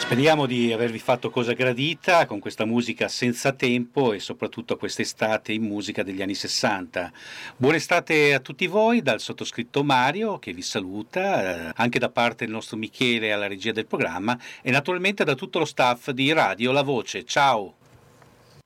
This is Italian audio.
Speriamo di avervi fatto cosa gradita con questa musica senza tempo e soprattutto quest'estate in musica degli anni 60. Buona estate a tutti voi dal sottoscritto Mario che vi saluta, anche da parte del nostro Michele alla regia del programma e naturalmente da tutto lo staff di Radio La Voce. Ciao!